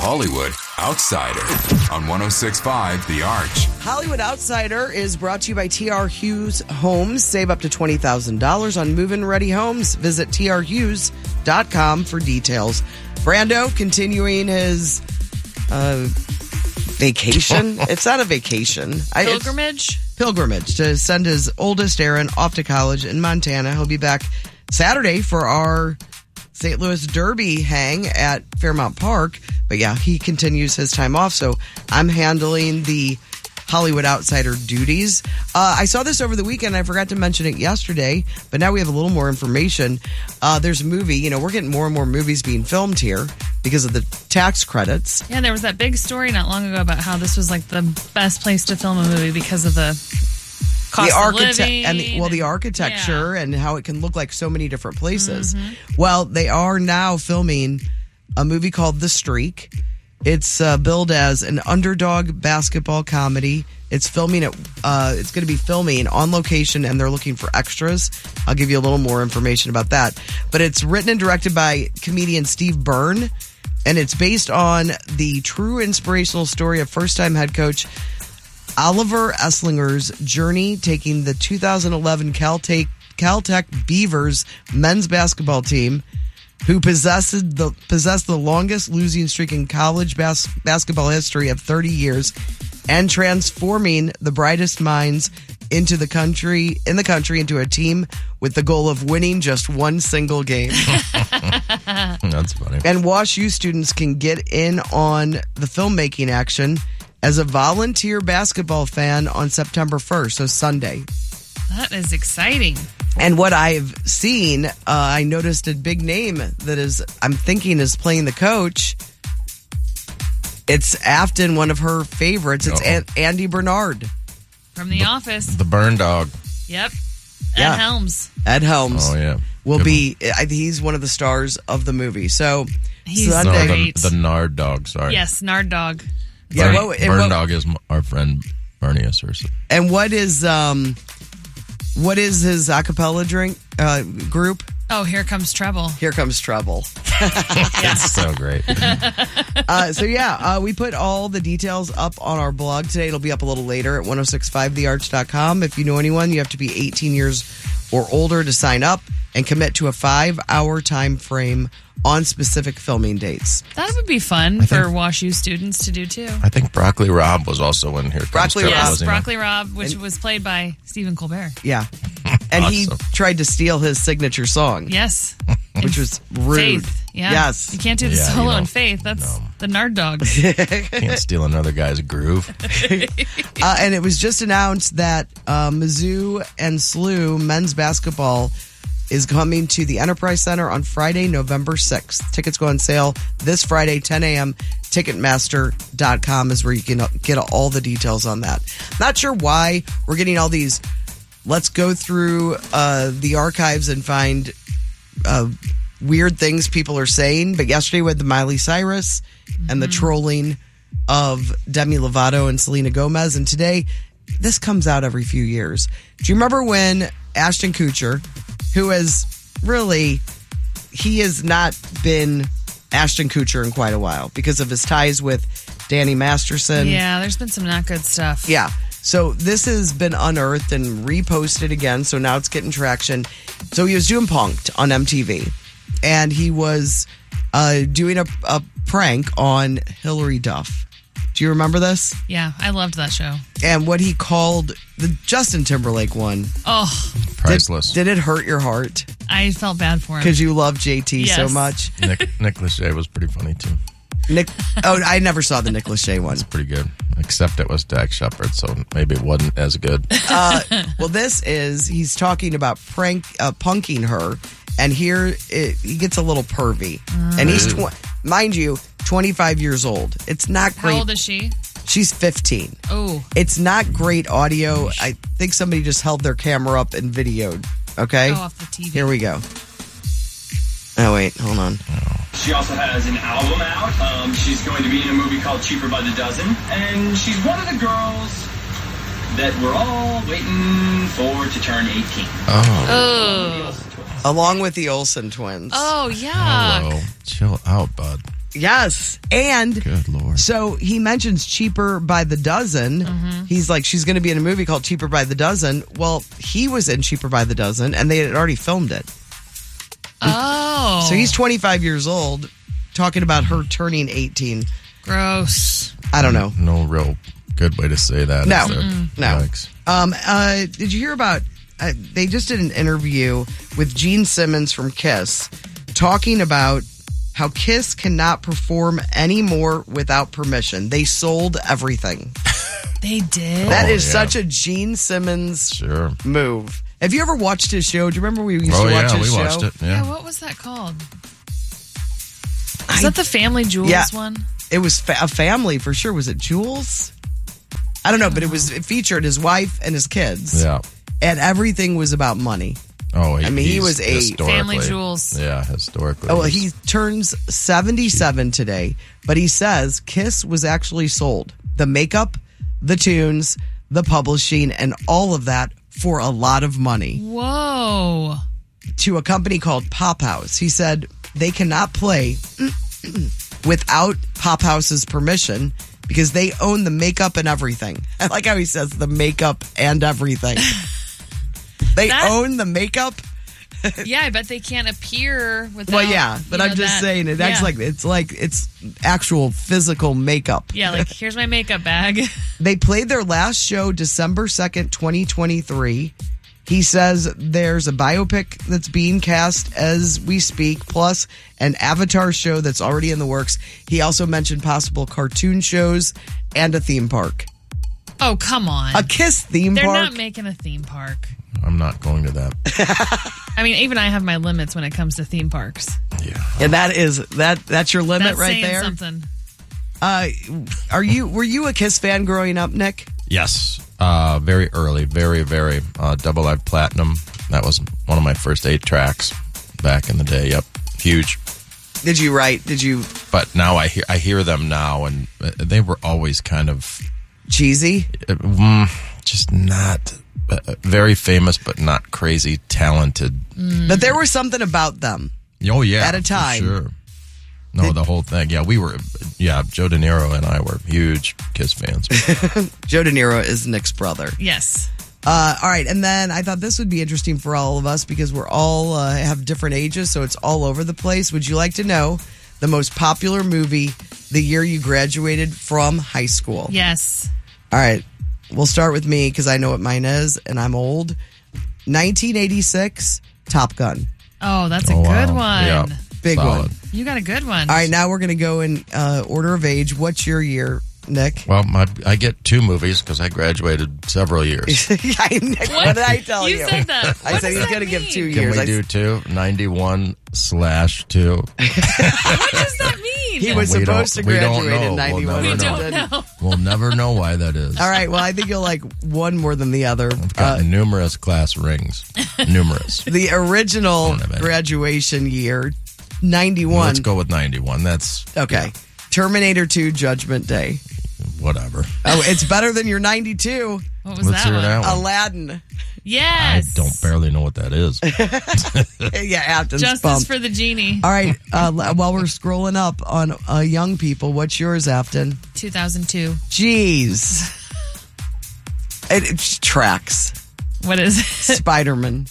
Hollywood Outsider on 106.5 The Arch. Hollywood Outsider is brought to you by TR Hughes Homes. Save up to $20,000 on move-in ready homes. Visit trhughes.com for details. Brando continuing his vacation. It's not a vacation. Pilgrimage to send his oldest, Aaron, off to college in Montana. He'll be back Saturday for our St. Louis Derby hang at Fairmount Park. But yeah, he continues his time off, so I'm handling the Hollywood Outsider duties. I saw this over the weekend. I forgot to mention it yesterday, but now we have a little more information. There's a movie. We're getting more and more movies being filmed here because of the tax credits. Yeah, there was that big story not long ago about how this was like the best place to film a movie because of the cost of living. And the architecture and how it can look like so many different places. Mm-hmm. Well, they are now filming a movie called The Streak. It's billed as an underdog basketball comedy. It's filming at. It's going to be filming on location, and they're looking for extras. I'll give you a little more information about that. But it's written and directed by comedian Steve Byrne, and it's based on the true inspirational story of first-time head coach Oliver Esslinger's journey taking the 2011 Caltech Beavers men's basketball team, who possessed the longest losing streak in college basketball history of 30 years, and transforming the brightest minds into the country into a team with the goal of winning just one single game. That's funny. And Wash U students can get in on the filmmaking action as a volunteer basketball fan on September 1st, so Sunday. That is exciting. And what I've seen, I noticed a big name that I'm thinking is playing the coach. It's Afton, one of her favorites. It's Andy Bernard. From The Office. The Burn Dog. Yep. Yeah. Ed Helms. Oh, yeah. He's one of the stars of the movie. So he's Sunday. great. The Nard Dog, sorry. Yes, Nard Dog. Yeah, Burn Dog is our friend Bernie Asursa. And what is his a cappella group? Oh, Here Comes Trouble. Here Comes Trouble. That's so great. We put all the details up on our blog today. It'll be up a little later at 1065thearch.com. If you know anyone, you have to be 18 years or older to sign up and commit to a 5-hour time frame on specific filming dates. That would be fun for Wash U students to do too. I think Broccoli Rob was also in Here Comes Trouble. Yes, Broccoli Rob, which was played by Stephen Colbert. Yeah. And Awesome. he tried to steal his signature song. Yes. Which was rude. Faith. Yeah. Yes. You can't do the solo in Faith. That's the Nard Dog. Can't steal another guy's groove. And it was just announced that Mizzou and SLU men's basketball is coming to the Enterprise Center on Friday, November 6th. Tickets go on sale this Friday, 10 a.m. Ticketmaster.com is where you can get all the details on that. Not sure why we're getting all these. Let's go through the archives and find weird things people are saying. But yesterday with the Miley Cyrus and the trolling of Demi Lovato and Selena Gomez. And today, this comes out every few years. Do you remember when Ashton Kutcher, who he has not been Ashton Kutcher in quite a while because of his ties with Danny Masterson. Yeah, there's been some not good stuff. Yeah. So this has been unearthed and reposted again, so now it's getting traction. So he was doing Punk'd on MTV, and he was doing a prank on Hillary Duff. Do you remember this? Yeah, I loved that show. And what he called the Justin Timberlake one. Oh. Priceless. Did it hurt your heart? I felt bad for him. Because you love JT so much? Nick Lachey was pretty funny, too. I never saw the Nick Lachey one. It's pretty good. Except it was Dak Shepard, so maybe it wasn't as good. Well, he's talking about punking her, and here he gets a little pervy. And he's, mind you, 25 years old. It's not great. How old is she? She's 15. Oh. It's not great audio. I think somebody just held their camera up and videoed. Okay? Go off the TV. Here we go. Oh, wait. Hold on. She also has an album out. She's going to be in a movie called Cheaper by the Dozen. And she's one of the girls that we're all waiting for to turn 18. Oh. Along with the Olsen twins. Oh, yeah. Hello. Chill out, bud. Yes. And Good Lord. so he mentions Cheaper by the Dozen. He's like, she's going to be in a movie called Cheaper by the Dozen. Well, he was in Cheaper by the Dozen, and they had already filmed it. Oh. So he's 25 years old, talking about her turning 18. Gross. I don't know. No real good way to say that. No. is there? No. Yikes. Did you hear about, they just did an interview with Gene Simmons from Kiss talking about how Kiss cannot perform anymore without permission. They sold everything. They did? That is yeah. such a Gene Simmons Sure. move. Have you ever watched his show? Do you remember we used to watch yeah, his we show? watched it. Yeah, Yeah. what was that called? Is that the Family Jewels Yeah. one? It was a family for sure. Was it Jules? I don't know, but it featured his wife and his kids. Yeah. And everything was about money. Oh, I mean, he he's was a- historically- Family Jewels. Yeah, historically. Oh, well, he turns 77 today, but he says Kiss was actually sold. The makeup, the tunes, the publishing, and all of that for a lot of money Whoa. to a company called Pop House. He said they cannot play without Pop House's permission because they own the makeup and everything. I like how he says the makeup and everything. They own the makeup. Yeah, I bet they can't appear without. Well, yeah, but I'm just saying it acts like it's actual physical makeup. Yeah, like here's my makeup bag. They played their last show December 2nd, 2023. He says there's a biopic that's being cast as we speak, plus an Avatar show that's already in the works. He also mentioned possible cartoon shows and a theme park. Oh, come on. A Kiss theme They're park? not making a theme park. I'm not going to that. I mean, even I have my limits when it comes to theme parks. Yeah. And that's your limit That's right saying there. something. Were you a Kiss fan growing up, Nick? Yes. Very early. Very, very. Double Live Platinum. That was one of my first 8 tracks back in the day. Yep. Huge. Did you But now I hear them now, and they were always kind of cheesy? just not very famous, but not crazy talented. But there was something about them. Oh yeah, At a time. for sure. No, the whole thing. Yeah, we were. Yeah, Joe De Niro and I were huge Kiss fans. Joe De Niro is Nick's brother. Yes. All right, and then I thought this would be interesting for all of us because we're all have different ages, so it's all over the place. Would you like to know the most popular movie the year you graduated from high school? Yes. All right, we'll start with me because I know what mine is, and I'm old. 1986, Top Gun. Oh, that's a Oh, good wow. one. Yeah. Big Solid. one. You got a good one. All right, now we're going to go in order of age. What's your year, Nick? Well, I get 2 movies because I graduated several years. Nick, what did I tell you? You said that. I What said does he's that going to give mean? 2 Can years. we do 2? 91/2. What does that mean? He was We supposed to don't- we don't graduate in know. 91. We'll We never He know. don't didn't. know. We'll never know why that is. All right, well, I think you'll like one more than the other. I've got numerous class rings. Numerous. The original Don't have any. graduation year, 91. Let's go with 91. That's Okay. Terminator 2 Judgment Day. whatever. Oh, it's better than your 92. What was Let's that hear one? that one. Aladdin. I Yes. don't barely know what that is. Yeah, Afton's Justice pumped. for the genie. All right, while we're scrolling up on young people, what's yours, Afton? 2002. Jeez. It tracks. What is it? Spider-Man.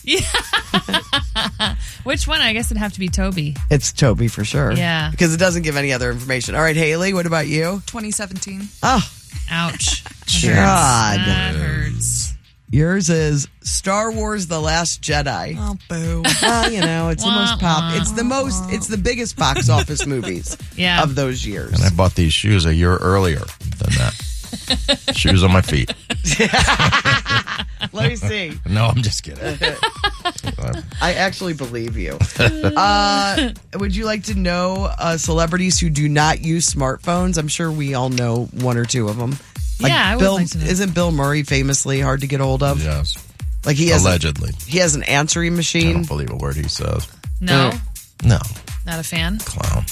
Which one? I guess it'd have to be Toby. It's Toby for sure. Yeah. Because it doesn't give any other information. All right, Haley, what about you? 2017. Oh, Ouch. God. That hurts. Yours is Star Wars: The Last Jedi. Oh, boo. Well, you know, it's the most pop. It's the biggest box office movies Yeah. of those years. And I bought these shoes a year earlier than that. Shoes on my feet. Let me see. No, I'm just kidding. I actually believe you. Would you like to know celebrities who do not use smartphones? I'm sure we all know one or two of them. Yeah, I would Bill, like to know. Isn't Bill Murray famously hard to get hold of? Yes. Like he has Allegedly. he has an answering I machine. don't believe a word he says. No. No. Not a fan. Clown.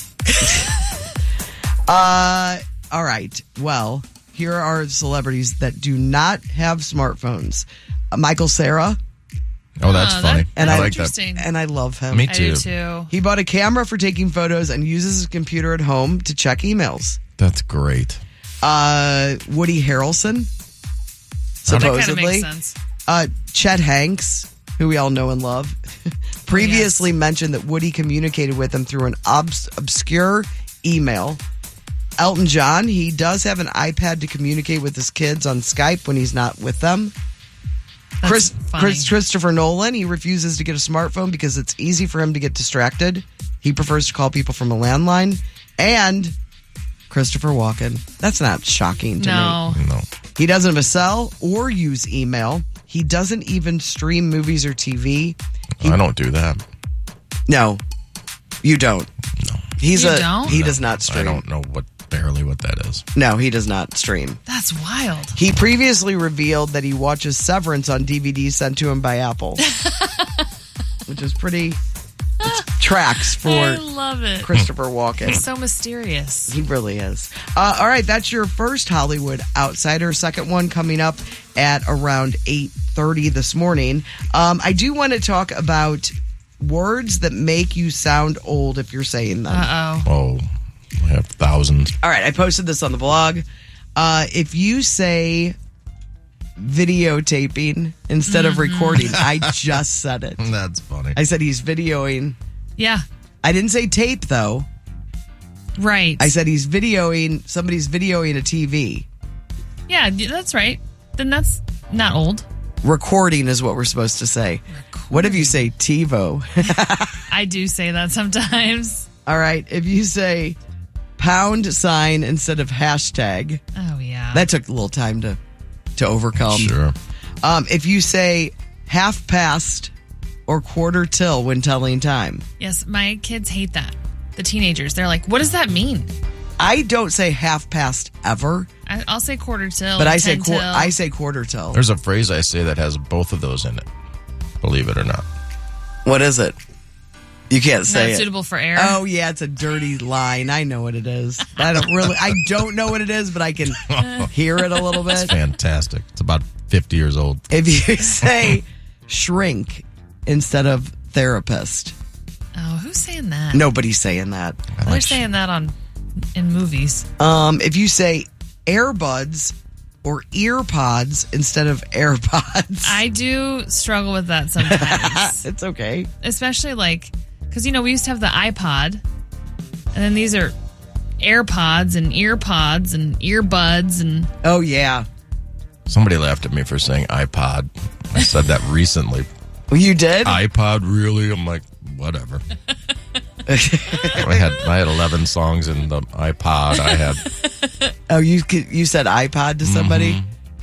All right. Well, here are celebrities that do not have smartphones. Michael Cera. Oh, that's funny. And I I like that. interesting. And I love him. Me I do too. too. He bought a camera for taking photos and uses his computer at home to check emails. That's great. Woody Harrelson, That kind of supposedly. makes sense. Chet Hanks, who we all know and love, previously mentioned that Woody communicated with him through an obscure email. Elton John, he does have an iPad to communicate with his kids on Skype when he's not with them. That's funny. Christopher Nolan, he refuses to get a smartphone because it's easy for him to get distracted. He prefers to call people from a landline. And Christopher Walken. That's not shocking to me. No. He doesn't have a cell or use email. He doesn't even stream movies or TV. I don't do that. No, you don't. No. He don't? does not stream. I don't know barely what that is. No, he does not stream. That's wild. He previously revealed that he watches Severance on DVD sent to him by Apple, which is pretty. It tracks for I love it. Christopher Walken. He's so mysterious. He really is. All right, that's your first Hollywood Outsider. Second one coming up at around 8:30 this morning. I do want to talk about words that make you sound old if you're saying them. Oh, I have thousands. All right, I posted this on the blog. If you say videotaping instead of recording, I just said it. That's funny. I said he's videoing. Yeah. I didn't say tape, though. Right. I said somebody's videoing a TV. Yeah, that's right. Then that's not old. Recording is what we're supposed to say. What if you say TiVo? I do say that sometimes. All right. If you say # instead of hashtag, Oh, yeah. that took a little time to overcome. Sure. If you say half past or quarter till when telling time. Yes, my kids hate that. The teenagers, they're like, what does that mean? I don't say half past ever, I'll say quarter till. but or I say 10 till. I say quarter till. There's a phrase I say that has both of those in it. Believe it or not. What is it? You can't say Not it. suitable for air. Oh yeah, it's a dirty line. I know what it is. I don't know what it is, but I can hear it a little bit. It's fantastic. It's about 50 years old. If you say shrink instead of therapist, Oh, who's saying that? nobody's saying that. They're saying that in movies. If you say earbuds or ear pods instead of AirPods, I do struggle with that sometimes. it's okay. Especially because, we used to have the iPod, and then these are AirPods and EarPods and earbuds and Oh yeah, Somebody laughed at me for saying iPod. I said that recently. well, you did. iPod, really? I'm like, whatever. I had 11 songs in the iPod. I had. Oh, you said iPod to somebody?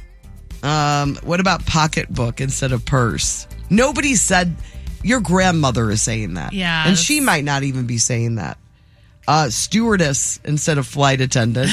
What about pocketbook instead of purse? Nobody said. Your grandmother is saying that. Yeah, and she might not even be saying that. Stewardess instead of flight attendant.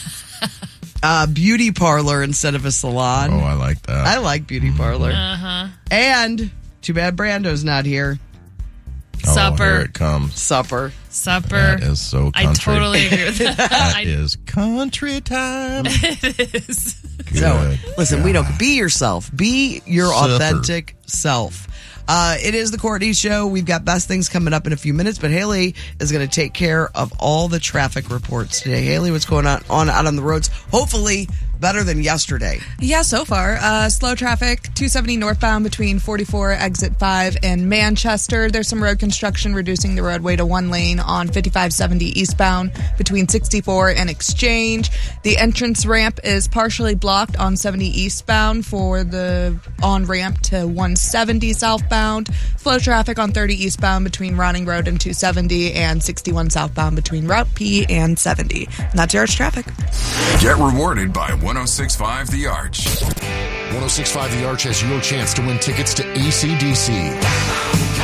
Beauty parlor instead of a salon. Oh, I like that. I like beauty parlor. Uh-huh. And too bad Brando's not here. Supper. Oh, here it comes. Supper. That is so country. I totally agree with that. That is country time. It is. Good So, listen, we God. don't be yourself. Be your Supper. authentic self. It is the Courtney Show. We've got best things coming up in a few minutes, but Haley is going to take care of all the traffic reports today. Haley, what's going on out on the roads? Hopefully better than yesterday. Yeah, so far. Slow traffic, 270 northbound between 44 exit 5 and Manchester. There's some road construction reducing the roadway to one lane on 5570 eastbound between 64 and Exchange. The entrance ramp is partially blocked on 70 eastbound for the on-ramp to 170 southbound. Slow traffic on 30 eastbound between Ronning Road and 270 and 61 southbound between Route P and 70. And that's your traffic. Get rewarded by 106.5 The Arch. 106.5 The Arch has your chance to win tickets to AC/DC.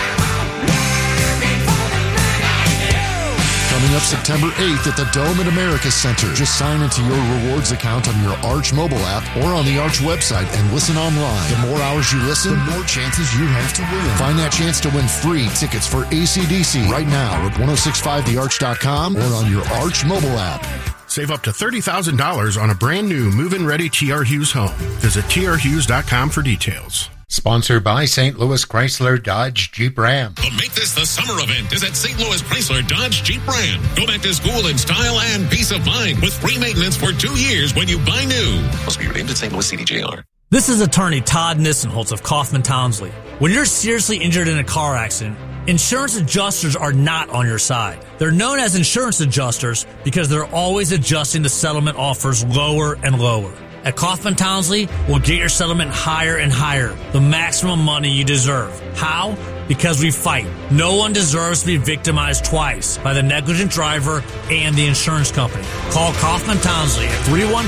Coming up September 8th at the Dome at America Center. Just sign into your rewards account on your Arch mobile app or on the Arch website and listen online. The more hours you listen, the more chances you have to win. Find that chance to win free tickets for AC/DC right now at 1065thearch.com or on your Arch mobile app. Save up to $30,000 on a brand new move-in ready TR Hughes home. Visit trhughes.com for details. Sponsored by St. Louis Chrysler Dodge Jeep Ram. The Make This the Summer event is at St. Louis Chrysler Dodge Jeep Ram. Go back to school in style and peace of mind with free maintenance for 2 years when you buy new. Must be redeemed at St. Louis CDJR. This is attorney Todd Nissenholtz of Kaufman Townsley. When you're seriously injured in a car accident, insurance adjusters are not on your side. They're known as insurance adjusters because they're always adjusting the settlement offers lower and lower. At Kaufman Townsley, we'll get your settlement higher and higher, the maximum money you deserve. How? Because we fight. No one deserves to be victimized twice by the negligent driver and the insurance company. Call Kaufman Townsley at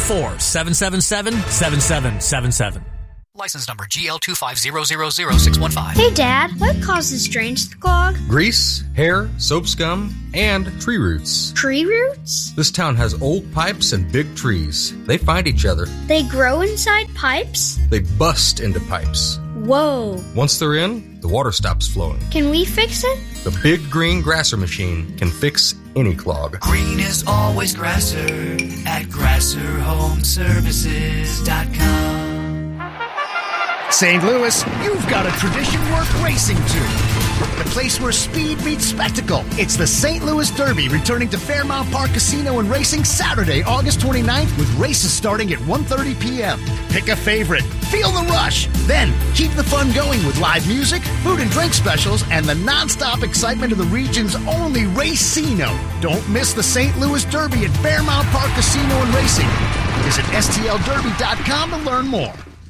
314-777-7777. License number GL250000615. Hey, Dad, what causes drains to clog? Grease, hair, soap scum, and tree roots. Tree roots? This town has old pipes and big trees. They find each other. They grow inside pipes? They bust into pipes. Whoa. Once they're in, the water stops flowing. Can we fix it? The big green grasser machine can fix any clog. Green is always grasser at GrasserHomeServices.com. St. Louis, you've got a tradition worth racing to. The place where speed meets spectacle. It's the St. Louis Derby, returning to Fairmount Park Casino and Racing Saturday, August 29th, with races starting at 1:30 p.m. Pick a favorite. Feel the rush. Then keep the fun going with live music, food and drink specials, and the nonstop excitement of the region's only Racino. Don't miss the St. Louis Derby at Fairmount Park Casino and Racing. Visit STLDerby.com to learn more.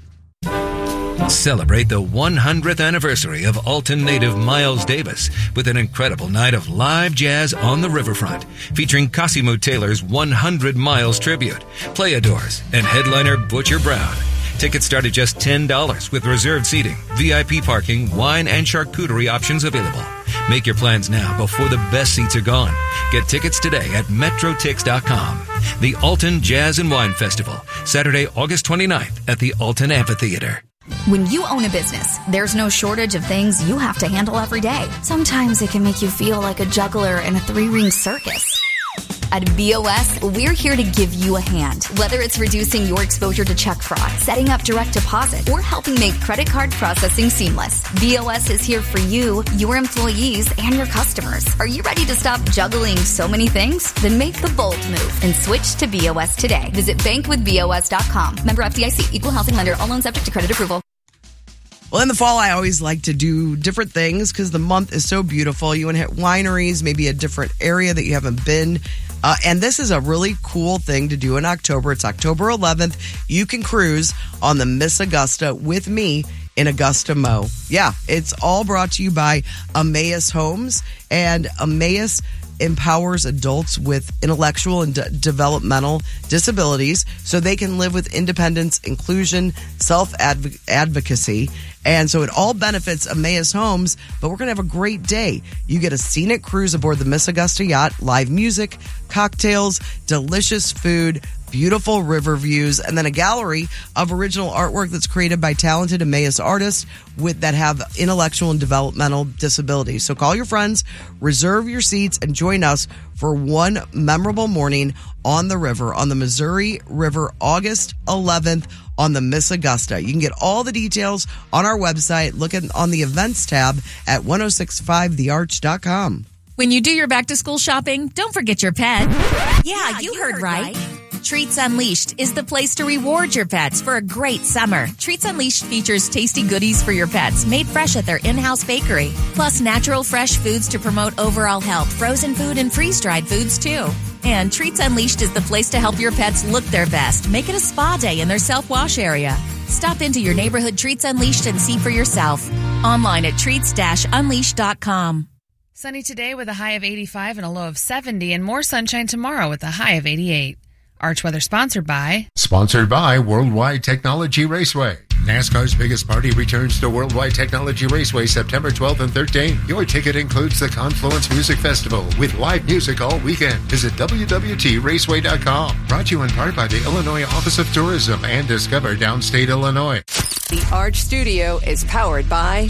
Celebrate the 100th anniversary of Alton native Miles Davis with an incredible night of live jazz on the riverfront, featuring Cosimo Taylor's 100 Miles tribute, Playadors, and headliner Butcher Brown. Tickets start at just $10 with reserved seating, VIP parking, wine, and charcuterie options available. Make your plans now before the best seats are gone. Get tickets today at MetroTix.com. The Alton Jazz and Wine Festival, Saturday, August 29th at the Alton Amphitheater. When you own a business, there's no shortage of things you have to handle every day. Sometimes it can make you feel like a juggler in a 3-ring circus. At BOS, we're here to give you a hand. Whether it's reducing your exposure to check fraud, setting up direct deposit, or helping make credit card processing seamless, BOS is here for you, your employees, and your customers. Are you ready to stop juggling so many things? Then make the bold move and switch to BOS today. Visit bankwithbos.com. Member FDIC, equal housing lender, all loans subject to credit approval. Well, in the fall, I always like to do different things because the month is so beautiful. You want to hit wineries, maybe a different area that you haven't been. And this is a really cool thing to do in October. It's October 11th. You can cruise on the Miss Augusta with me in Augusta Mo. Yeah, it's all brought to you by Emmaus Homes. And Emmaus empowers adults with intellectual and developmental disabilities so they can live with independence, inclusion, self-advocacy. And so it all benefits Emmaus Homes, but we're going to have a great day. You get a scenic cruise aboard the Miss Augusta yacht, live music, cocktails, delicious food, beautiful river views, and then a gallery of original artwork that's created by talented Emmaus artists that have intellectual and developmental disabilities. So call your friends, reserve your seats, and join us for one memorable morning on the river, on the Missouri River, August 11th on the Miss Augusta. You can get all the details on our website. Look on the events tab at 1065thearch.com. When you do your back-to-school shopping, don't forget your pet. Yeah, you heard right. Treats Unleashed is the place to reward your pets for a great summer. Treats Unleashed features tasty goodies for your pets made fresh at their in-house bakery. Plus natural fresh foods to promote overall health, frozen food, and freeze-dried foods too. And Treats Unleashed is the place to help your pets look their best. Make it a spa day in their self-wash area. Stop into your neighborhood Treats Unleashed and see for yourself. Online at treats-unleashed.com. Sunny today with a high of 85 and a low of 70, and more sunshine tomorrow with a high of 88. Arch Weather sponsored by Worldwide Technology Raceway. NASCAR's biggest party returns to Worldwide Technology Raceway September 12th and 13th. Your ticket includes the Confluence Music Festival with live music all weekend. Visit WWTRaceway.com. Brought to you in part by the Illinois Office of Tourism and Discover Downstate Illinois. The Arch Studio is powered by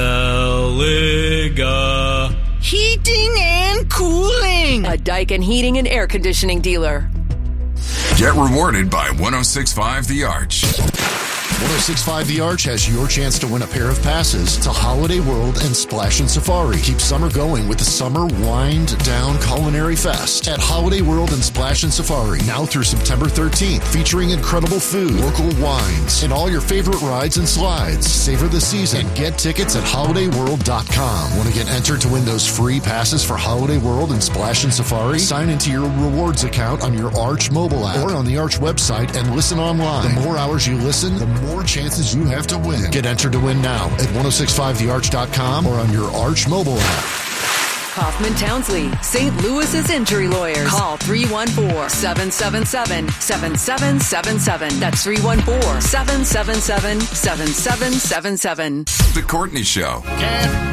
Celiga Heating and Cooling, a Daikin heating and air conditioning dealer. Get rewarded by 1065 The Arch. 1065 The Arch has your chance to win a pair of passes to Holiday World and Splash and Safari. Keep summer going with the Summer Wind Down Culinary Fest at Holiday World and Splash and Safari, now through September 13th, featuring incredible food, local wines, and all your favorite rides and slides. Savor the season and get tickets at holidayworld.com. Want to get entered to win those free passes for Holiday World and Splash and Safari? Sign into your rewards account on your Arch mobile app or on the Arch website and listen online. The more hours you listen, the more chances you have to win. Get entered to win now at 1065thearch.com or on your Arch mobile app. Kaufman Townsley, St. Louis's injury lawyers. Call 314-777-7777. That's 314-777-7777. The Courtney Show.